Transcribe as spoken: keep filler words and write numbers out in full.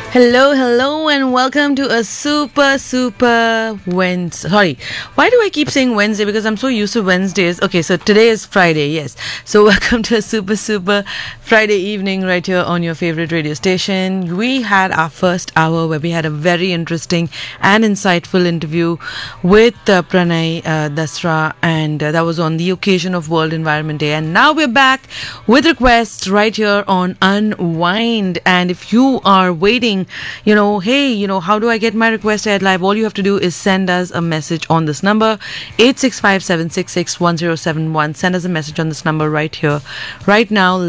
Hello, hello, and welcome to a super, super Wednesday. Sorry, why do I keep saying Wednesday? Because I'm so used to Wednesdays. Okay, so today is Friday, yes. So welcome to a super, super Friday evening right here on your favorite radio station. We had our first hour where we had a very interesting and insightful interview with uh, Pranay uh, Dasra, and uh, that was on the occasion of World Environment Day. And now we're back with requests right here on Unwind. And if you are waiting, you know, hey, you know, how do I get my request aired live? All you have to do is send us a message on this number, eight six five, seven six six, one zero seven one. Send us a message on this number right here, right now.